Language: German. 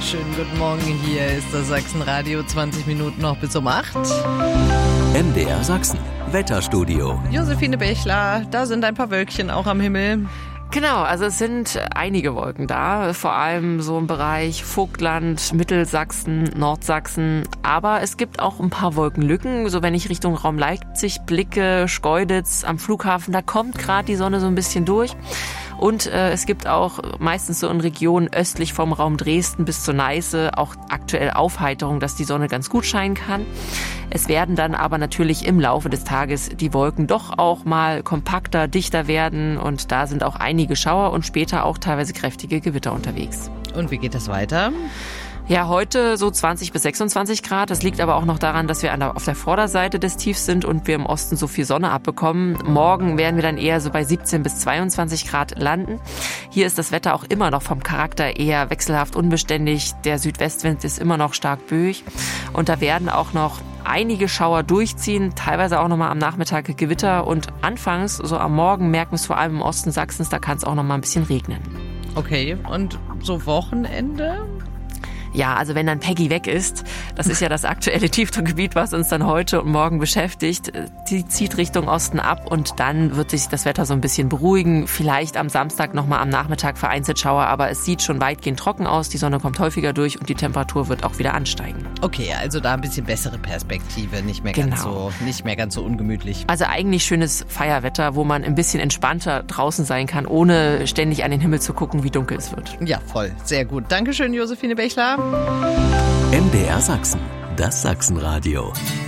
Schönen guten Morgen, hier ist das Sachsenradio, 20 Minuten noch bis um 8. MDR Sachsen, Wetterstudio. Josephine Bechler, da sind ein paar Wölkchen auch am Himmel. Genau, also es sind einige Wolken da, vor allem so im Bereich Vogtland, Mittelsachsen, Nordsachsen. Aber es gibt auch ein paar Wolkenlücken. So wenn ich Richtung Raum Leipzig blicke, Schkeuditz am Flughafen, da kommt gerade die Sonne so ein bisschen durch. Und es gibt auch meistens so in Regionen östlich vom Raum Dresden bis zur Neiße auch aktuell Aufheiterung, dass die Sonne ganz gut scheinen kann. Es werden dann aber natürlich im Laufe des Tages die Wolken doch auch mal kompakter, dichter werden. Und da sind auch einige Schauer und später auch teilweise kräftige Gewitter unterwegs. Und wie geht das weiter? Ja, heute so 20 bis 26 Grad. Das liegt aber auch noch daran, dass wir auf der Vorderseite des Tiefs sind und wir im Osten so viel Sonne abbekommen. Morgen werden wir dann eher so bei 17 bis 22 Grad landen. Hier ist das Wetter auch immer noch vom Charakter eher wechselhaft unbeständig. Der Südwestwind ist immer noch stark böig. Und da werden auch noch einige Schauer durchziehen, teilweise auch nochmal am Nachmittag Gewitter. Und anfangs, so am Morgen, merken wir es vor allem im Osten Sachsens, da kann es auch nochmal ein bisschen regnen. Okay, und so Wochenende? Ja, also wenn dann Peggy weg ist, das ist ja das aktuelle Tiefdruckgebiet, was uns dann heute und morgen beschäftigt, die zieht Richtung Osten ab und dann wird sich das Wetter so ein bisschen beruhigen. Vielleicht am Samstag nochmal am Nachmittag vereinzelt Schauer, aber es sieht schon weitgehend trocken aus, die Sonne kommt häufiger durch und die Temperatur wird auch wieder ansteigen. Okay, also da ein bisschen bessere Perspektive, nicht mehr ganz so ungemütlich. Also eigentlich schönes Feierwetter, wo man ein bisschen entspannter draußen sein kann, ohne ständig an den Himmel zu gucken, wie dunkel es wird. Ja, voll, sehr gut. Dankeschön, Josephine Bechler. MDR Sachsen, das Sachsenradio.